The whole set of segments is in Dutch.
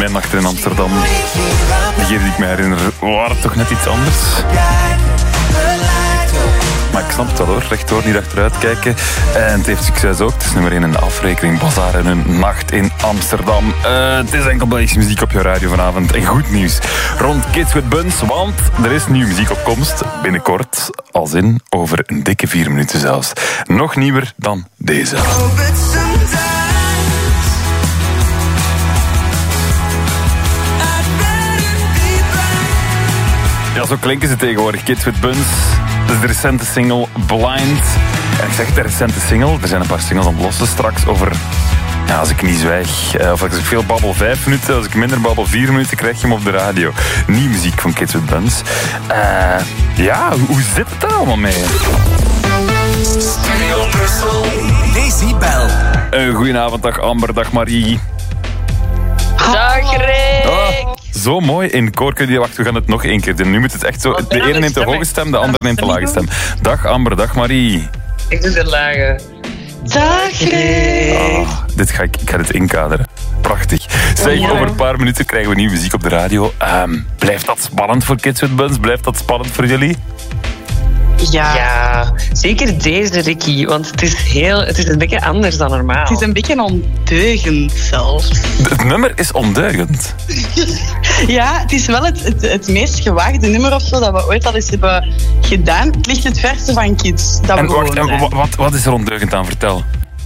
mijn nachten in Amsterdam, degene die ik me herinner, waren toch net iets anders. Maar ik snap het wel hoor, rechtdoor, niet achteruit kijken. En het heeft succes ook. Het is nummer 1 in de afrekening. Bazaar en een nacht in Amsterdam. Het is enkel Belgische muziek op je radio vanavond. En goed nieuws rond Kids with Buns, want er is nieuwe muziek op komst. Binnenkort, als in over een dikke 4 minuten zelfs. Nog nieuwer dan deze. Ja, zo klinken ze tegenwoordig, Kids with Buns. Dat is de recente single Blind. En ik zeg de recente single, er zijn een paar singles aan het lossen straks over... Ja, als ik niet zwijg, of als ik veel babbel 5 minuten, als ik minder babbel 4 minuten, krijg je hem op de radio. Nieuwe muziek van Kids with Buns. Ja, hoe zit het daar allemaal mee? Decibel. Goedenavond, dag Amber, dag Marie. Dag Rick. Oh, zo mooi in koor. Wacht, we gaan het nog 1 keer doen. Nu moet het echt zo... De ene neemt de hoge stem, de andere neemt de lage stem. Dag Amber, dag Marie. Ik doe de lage. Dag Rick. Oh, ik ga dit inkaderen. Prachtig. Zeg, over een paar minuten krijgen we nieuwe muziek op de radio. Blijft dat spannend voor Kids with Buns? Blijft dat spannend voor jullie? Ja, zeker deze Ricky, want het is een beetje anders dan normaal. Het is een beetje ondeugend zelfs. Het nummer is ondeugend. Ja, het is wel het meest gewaagde nummer of zo dat we ooit al eens hebben gedaan. Het ligt het verste van Kids. Dat En we wacht, wat is er ondeugend aan? Vertel.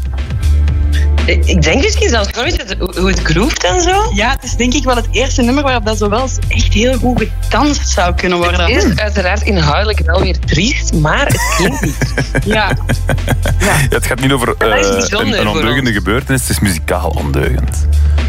Ik denk misschien zelfs gewoon hoe het groeft en zo. Ja, het is denk ik wel het eerste nummer waarop dat zo wel eens echt heel goed gedanst zou kunnen worden. Het is uiteraard inhoudelijk wel weer triest, maar het klinkt niet. Ja. Het gaat niet over een ondeugende gebeurtenis, het is muzikaal ondeugend.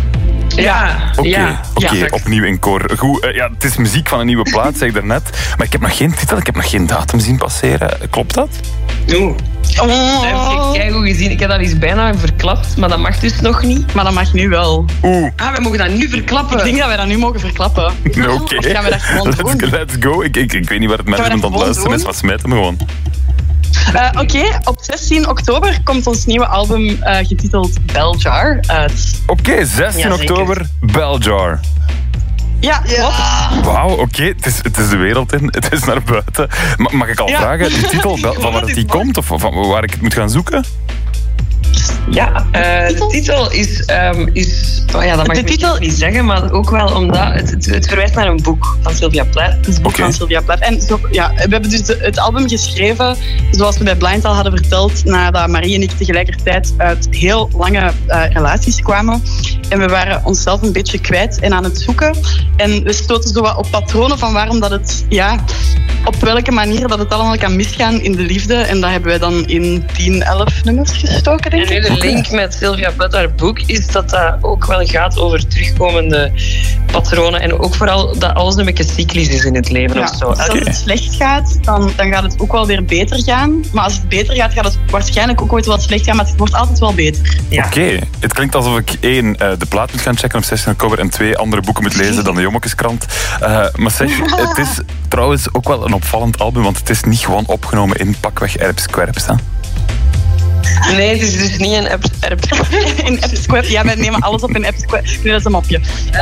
Oké, opnieuw in koor. Goed, het is muziek van een nieuwe plaat, zeg ik daarnet. Maar ik heb nog geen titel, ik heb nog geen datum zien passeren. Klopt dat? Oeh. Kijk hoe gezien. Ik heb dat eens bijna verklapt, maar dat mag dus nog niet. Maar dat mag nu wel. We mogen dat nu verklappen. Ik denk dat wij dat nu mogen verklappen. Oké. Of gaan we dat gewoon doen? Let's go. Ik weet niet waar het management aan het luisteren is, maar smijt hem gewoon. Oké, op 16 oktober komt ons nieuwe album getiteld Bell Jar uit. Oké, 16 oktober, Bell Jar. Ja, klopt. Wauw, oké, het is de wereld in, het is naar buiten. Mag ik al vragen, die titel, van waar die komt of van waar ik het moet gaan zoeken? Ja, de titel is dat mag ik niet zeggen, maar ook wel omdat het verwijst naar een boek van Sylvia Plath. Het is een boek van Sylvia Plath. En zo, we hebben dus het album geschreven, zoals we bij Blind al hadden verteld, nadat Marie en ik tegelijkertijd uit heel lange relaties kwamen. En we waren onszelf een beetje kwijt en aan het zoeken. En we stoten zo wat op patronen van waarom dat het, op welke manier dat het allemaal kan misgaan in de liefde. En dat hebben wij dan in 10, 11 nummers gestoken, denk ik. En nu de link met Sylvia Plath, haar boek, is dat dat ook wel gaat over terugkomende patronen. En ook vooral dat alles een beetje cyclisch is in het leven of zo. Dus als het slecht gaat, dan gaat het ook wel weer beter gaan. Maar als het beter gaat, gaat het waarschijnlijk ook ooit wel slecht gaan. Maar het wordt altijd wel beter. Ja. Oké. Het klinkt alsof ik 1, de plaat moet gaan checken op 16 oktober en 2 andere boeken moet lezen dan de Jommekeskrant. Maar zeg, het is trouwens ook wel een opvallend album, want het is niet gewoon opgenomen in pakweg Erpskwerps, hè? Nee, het is dus niet in Erpskwerps. In Erpskwerps, ja, wij nemen alles op in Erpskwerps. Nee, dat is een mopje.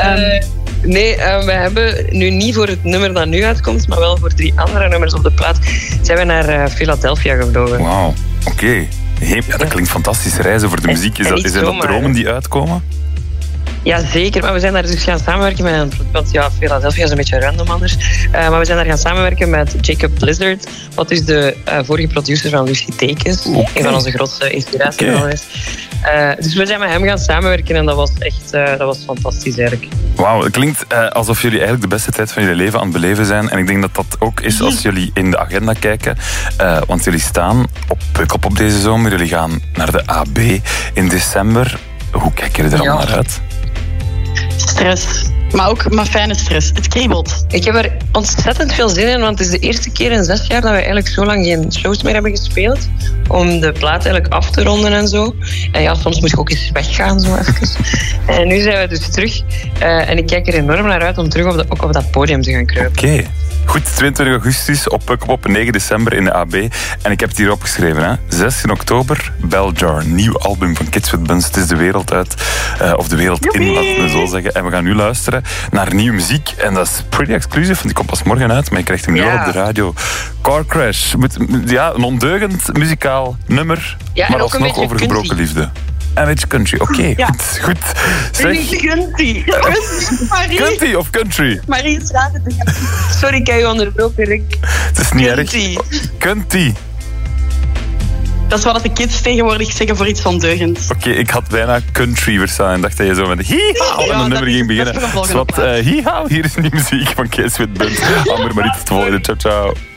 We hebben nu niet voor het nummer dat nu uitkomt, maar wel voor 3 andere nummers op de plaat, zijn we naar Philadelphia gevlogen. Wauw, oké. Ja, dat klinkt fantastisch. Reizen voor de muziek. Zijn dat dromen die uitkomen? Ja, zeker. Maar we zijn daar dus gaan samenwerken met... Want Philadelphia is een beetje random anders. Maar we zijn daar gaan samenwerken met Jacob Blizzard, wat dus de vorige producer van Lucy Take is. Een van onze grootste inspiratiebronnen is. Dus we zijn met hem gaan samenwerken en dat was echt dat was fantastisch eigenlijk. Wauw, het klinkt alsof jullie eigenlijk de beste tijd van jullie leven aan het beleven zijn. En ik denk dat dat ook is als jullie in de agenda kijken. Want jullie staan op Pukkelpop op deze zomer. Jullie gaan naar de AB in december. Hoe kijken jullie er allemaal naar uit? Stress. Maar ook maar fijne stress. Het kriebelt. Ik heb er ontzettend veel zin in, want het is de eerste keer in 6 jaar dat we eigenlijk zo lang geen shows meer hebben gespeeld. Om de plaat eigenlijk af te ronden en zo. En ja, soms moet je ook eens weggaan, zo even. En nu zijn we dus terug. En ik kijk er enorm naar uit om terug op dat podium te gaan kruipen. Oké. Goed, 22 augustus op Pukkelpop, 9 december in de AB. En ik heb het hier opgeschreven, hè. 16 oktober, Belljar, nieuw album van Kids with Buns. Het is de wereld uit, of de wereld in, laten we zo zeggen. En we gaan nu luisteren naar nieuwe muziek. En dat is pretty exclusive, want die komt pas morgen uit. Maar je krijgt hem nu al op de radio. Car Crash, een ondeugend muzikaal nummer, maar alsnog over gebroken liefde. En een beetje country, oké, goed. Zeg. Country. Country of country? Marie slaat het. Sorry, ik heb je onderbroken, Rick. Het is niet erg. Country. Dat is wat de kids tegenwoordig zeggen voor iets ondeugends. Oké, ik had bijna country verstaan en dacht dat je zo met hihaal en een nummer ging beginnen. Wat hihaal, hier is nieuwe muziek van Kids with Buns. Amber Marie, tot de volgende. Ciao, ciao.